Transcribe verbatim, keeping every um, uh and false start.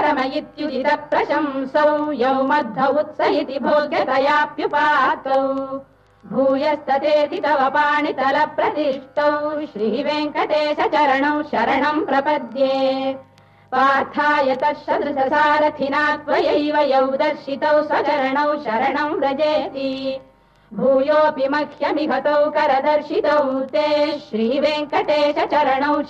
परम इत्युदित प्रशंसौ यौ मद्धौ उत्स इति भोग्यतयाप्युपातौ भूयस्ततेति तव पाणितल प्रतिष्ठौ श्रीवेङ्कटेश चरणौ शरणं प्रपद्ये पार्थाय तत्सदृशसारथिना त्वयैव यौ दर्शितौ स्वचरणौ शरणं व्रजेति भूयोऽपि मह्यमिहतौ करदर्शितौ ते श्रीवेङ्कटेश चरणौ